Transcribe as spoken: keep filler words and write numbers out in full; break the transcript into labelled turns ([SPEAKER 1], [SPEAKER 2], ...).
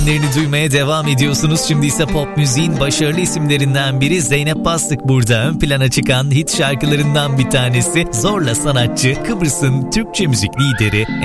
[SPEAKER 1] duymaya devam ediyorsunuz. Şimdi ise pop müziğin başarılı isimlerinden biri Zeynep Bastık burada. Ön plana çıkan hit şarkılarından bir tanesi. Zorla sanatçı, Kıbrıs'ın Türkçe müzik lideri